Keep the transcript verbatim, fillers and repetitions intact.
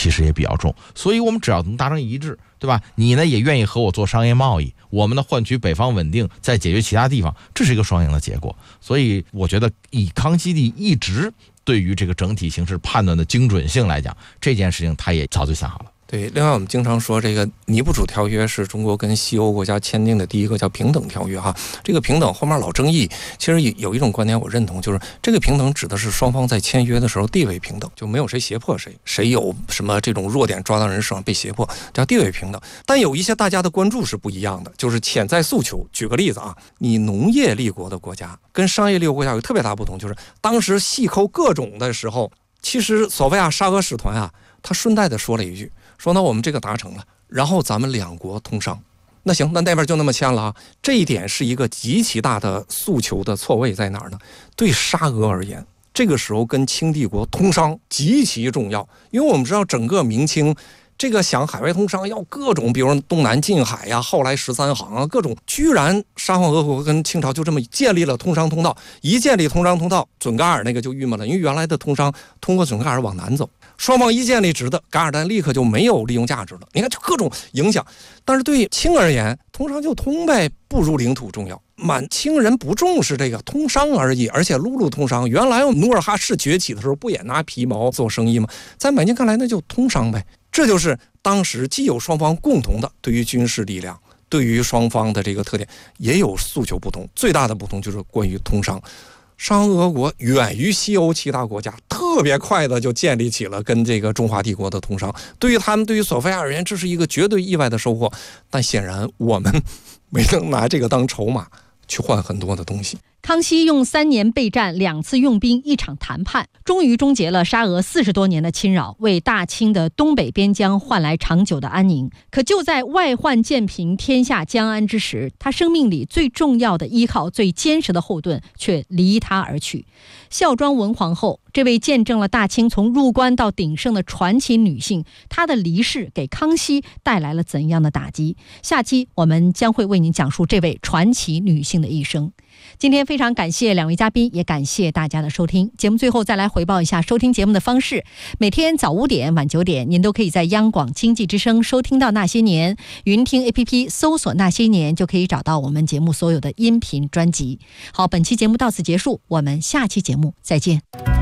其实也比较重。所以我们只要能达成一致，对吧？你呢也愿意和我做商业贸易，我们呢换取北方稳定，再解决其他地方，这是一个双赢的结果。所以我觉得以康熙帝一直对于这个整体形势判断的精准性来讲，这件事情他也早就想好了。 对，另外我们经常说这个尼布楚条约是中国跟西欧国家签订的第一个叫平等条约哈。这个平等后面老争议，其实有一种观点我认同，就是这个平等指的是双方在签约的时候地位平等，就没有谁胁迫谁，谁有什么这种弱点抓到人手上被胁迫，叫地位平等。但有一些大家的关注是不一样的，就是潜在诉求。举个例子啊，你农业立国的国家跟商业立国国家有特别大不同，就是当时细抠各种的时候，其实索菲亚沙俄使团啊，他顺带的说了一句，说那我们这个达成了，然后咱们两国通商。那行，那那边就那么签了啊。这一点是一个极其大的诉求的错位在哪儿呢？对沙俄而言，这个时候跟清帝国通商极其重要，因为我们知道整个明清这个想海外通商要各种，比如东南近海呀、啊，后来十三行啊，各种，居然沙皇俄国跟清朝就这么建立了通商通道。一建立通商通道，准噶尔那个就郁闷了，因为原来的通商通过准噶尔往南走，双方一建立直的，噶尔丹立刻就没有利用价值了。你看，就各种影响。但是对清而言，通商就通呗，不如领土重要。满清人不重视这个通商而已，而且陆路通商。原来努尔哈赤崛起的时候，不也拿皮毛做生意吗？在满清看来，那就通商呗。这就是当时既有双方共同的对于军事力量，对于双方的这个特点，也有诉求不同。最大的不同就是关于通商。沙俄国远于西欧其他国家，特别快的就建立起了跟这个中华帝国的通商。对于他们，对于索菲亚而言，这是一个绝对意外的收获。但显然我们没能拿这个当筹码去换很多的东西。 康熙用三年备战，两次用兵，一场谈判，终于终结了沙俄四十多年的侵扰，为大清的东北边疆换来长久的安宁。可就在外患渐平，天下将安之时，他生命里最重要的依靠、最坚实的后盾却离他而去。孝庄文皇后，这位见证了大清从入关到鼎盛的传奇女性，她的离世给康熙带来了怎样的打击？下期我们将会为您讲述这位传奇女性的一生。今天非常感谢两位嘉宾，也感谢大家的收听。节目最后再来回报一下收听节目的方式：每天早五点、晚九点，您都可以在央广经济之声收听到《那些年》，云听 A P P 搜索《那些年》就可以找到我们节目所有的音频专辑。好，本期节目到此结束，我们下期节目再见。